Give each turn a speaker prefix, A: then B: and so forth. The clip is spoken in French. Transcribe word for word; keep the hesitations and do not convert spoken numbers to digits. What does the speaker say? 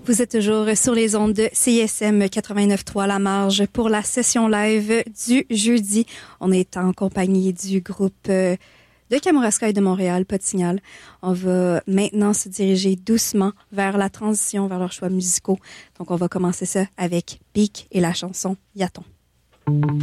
A: Vous êtes toujours sur les ondes de C I S M quatre-vingt-neuf virgule trois La Marge pour la session live du jeudi. On est en compagnie du groupe de Kamouraska et de Montréal, Pas de signal. On va maintenant se diriger doucement vers la transition, vers leurs choix musicaux. Donc, on va commencer ça avec Peak et la chanson Yaton.